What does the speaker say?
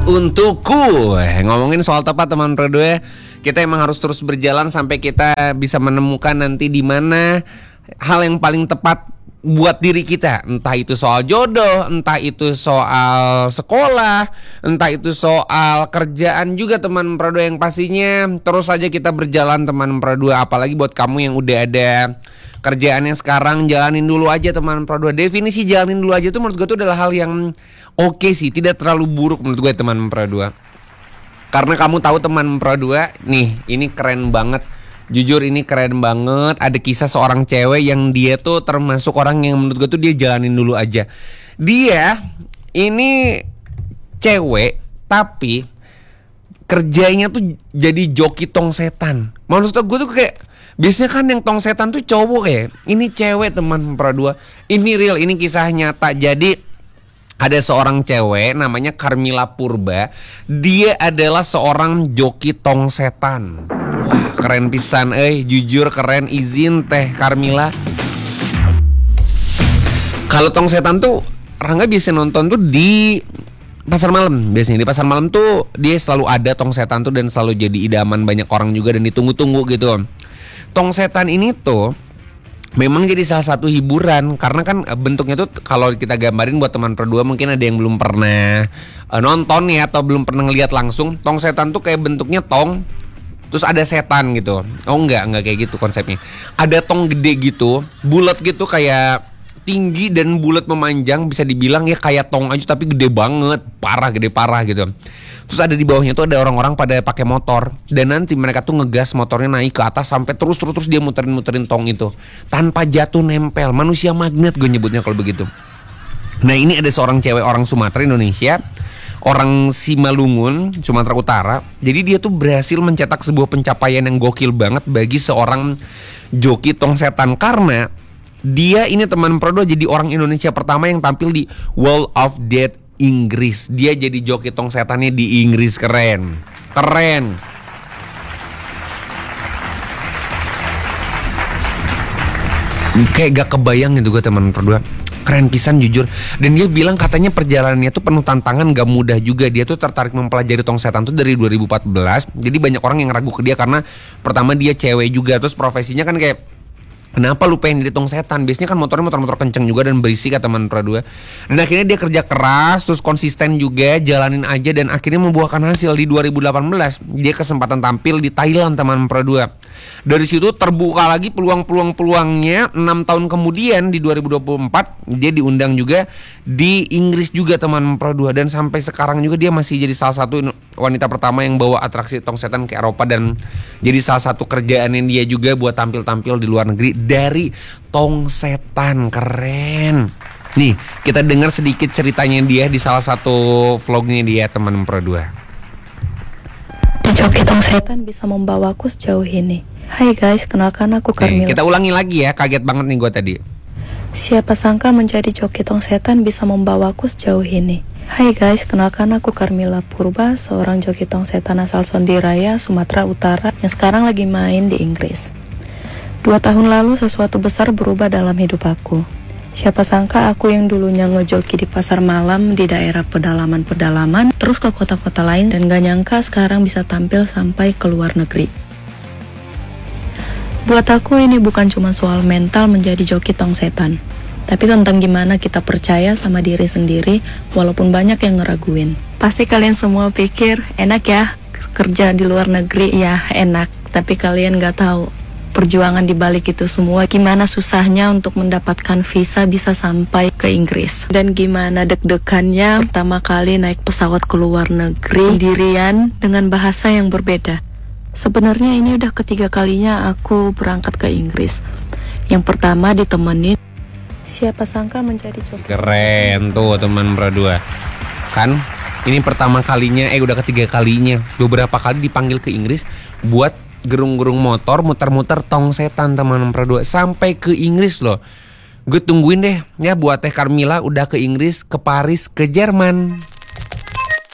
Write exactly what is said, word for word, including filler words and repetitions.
untukku. Ngomongin soal tepat teman berdua, kita emang harus terus berjalan sampai kita bisa menemukan nanti di mana hal yang paling tepat buat diri kita. Entah itu soal jodoh, entah itu soal sekolah, entah itu soal kerjaan juga teman berdua. Yang pastinya terus saja kita berjalan teman berdua. Apalagi buat kamu yang udah ada kerjaannya sekarang, jalanin dulu aja teman berdua. Definisi jalanin dulu aja tuh menurut gue tuh adalah hal yang oke okay sih, tidak terlalu buruk menurut gue teman berdua. Karena kamu tahu teman berdua, nih ini keren banget. Jujur ini keren banget. Ada kisah seorang cewek yang dia tuh termasuk orang yang menurut gue tuh dia jalanin dulu aja. Dia ini cewek tapi kerjanya tuh jadi joki tong setan. Maksud gue tuh kayak, biasanya kan yang tong setan tuh cowok ya. Ini cewek teman berdua. Ini real, ini kisah nyata. Jadi ada seorang cewek namanya Carmilla Purba. Dia adalah seorang joki tong setan. Wah keren pisan eh, jujur keren. Izin teh Carmilla. Kalau tong setan tuh Rangga biasa nonton tuh di pasar malam. Biasanya di pasar malam tuh dia selalu ada tong setan tuh, dan selalu jadi idaman banyak orang juga dan ditunggu-tunggu gitu. Tong setan ini tuh memang jadi salah satu hiburan, karena kan bentuknya tuh kalau kita gambarin buat teman berdua mungkin ada yang belum pernah uh, nonton ya, atau belum pernah ngeliat langsung. Tong setan tuh kayak bentuknya tong, terus ada setan gitu. Oh enggak, enggak kayak gitu konsepnya. Ada tong gede gitu, bulat gitu, kayak tinggi dan bulat memanjang, bisa dibilang ya kayak tong aja tapi gede banget, parah gede parah gitu. Terus ada di bawahnya tuh ada orang-orang pada pakai motor, dan nanti mereka tuh ngegas motornya naik ke atas sampai terus terus terus dia muterin-muterin tong itu tanpa jatuh nempel. Manusia magnet gue nyebutnya kalau begitu. Nah ini ada seorang cewek orang Sumatera Indonesia, orang Simalungun Sumatera Utara. Jadi dia tuh berhasil mencetak sebuah pencapaian yang gokil banget bagi seorang joki tong setan, karena dia ini teman Prodo jadi orang Indonesia pertama yang tampil di Wall of Death Inggris. Dia jadi joki tong setannya di Inggris. Keren. Keren. Kayak gak kebayang gitu gue teman berdua. Keren pisan jujur. Dan dia bilang katanya perjalanannya tuh penuh tantangan, gak mudah juga. Dia tuh tertarik mempelajari tong setan tuh dari dua ribu empat belas. Jadi banyak orang yang ragu ke dia karena pertama dia cewek juga, terus profesinya kan kayak, kenapa lu pengen jadi tong setan? Biasanya kan motornya motor-motor kenceng juga dan berisi kata teman berdua. Dan akhirnya dia kerja keras, terus konsisten juga, jalanin aja, dan akhirnya membuahkan hasil. Di dua ribu delapan belas dia kesempatan tampil di Thailand teman berdua. Dari situ terbuka lagi peluang-peluang-peluangnya. enam tahun kemudian di dua ribu dua puluh empat dia diundang juga di Inggris juga teman berdua. Dan sampai sekarang juga dia masih jadi salah satu wanita pertama yang bawa atraksi tong setan ke Eropa, dan jadi salah satu kerjaannya dia juga buat tampil-tampil di luar negeri dari tong setan. Keren. Nih kita dengar sedikit ceritanya dia di salah satu vlognya dia teman berdua. Joki tong setan bisa membawaku sejauh ini. Hai guys, kenalkan aku Carmilla. Oke, kita ulangi lagi ya, kaget banget nih gue tadi. Siapa sangka menjadi joki tong setan bisa membawaku sejauh ini. Hai guys, kenalkan aku Carmilla Purba, seorang joki tong setan asal Sondiraya, Sumatera Utara yang sekarang lagi main di Inggris. Dua tahun lalu sesuatu besar berubah dalam hidup aku. Siapa sangka aku yang dulunya ngejoki di pasar malam di daerah pedalaman-pedalaman, terus ke kota-kota lain, dan gak nyangka sekarang bisa tampil sampai ke luar negeri. Buat aku ini bukan cuma soal mental menjadi joki tong setan, tapi tentang gimana kita percaya sama diri sendiri walaupun banyak yang ngeraguin. Pasti kalian semua pikir enak ya kerja di luar negeri, ya enak, tapi kalian gak tahu perjuangan di balik itu semua, gimana susahnya untuk mendapatkan visa bisa sampai ke Inggris, dan gimana deg-degannya pertama kali naik pesawat ke luar negeri sendirian dengan bahasa yang berbeda. Sebenarnya ini udah ketiga kalinya aku berangkat ke Inggris. Yang pertama ditemenin, siapa sangka menjadi joki. Keren tuh teman berdua. Kan ini pertama kalinya, eh udah ketiga kalinya. Beberapa kali dipanggil ke Inggris buat gerung-gerung motor muter-muter tong setan teman berdua sampai ke Inggris loh. Gue tungguin deh ya buat Teh Carmilla udah ke Inggris, ke Paris, ke Jerman.